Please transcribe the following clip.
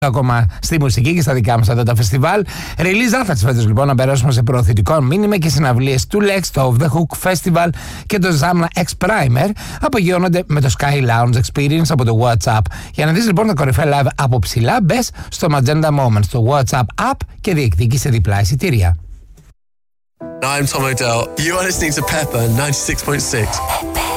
ακόμα στη μουσική και στα δικά μας εδώ τα φεστιβάλ. Release Athens φέτος λοιπόν να περάσουμε σε προωθητικό μήνυμα και συναυλίες του Lex, το The Hook Festival και το Zamla X Primer απογειώνονται με το Sky Lounge Experience από το WhatsApp. Για να δεις λοιπόν τα κορυφαία live από ψηλά, μπες στο Magenta Moments, στο WhatsApp app και διεκδίκησε διπλά εισιτήρια. I'm Tom O'Dell. You are listening to Pepper 96.6.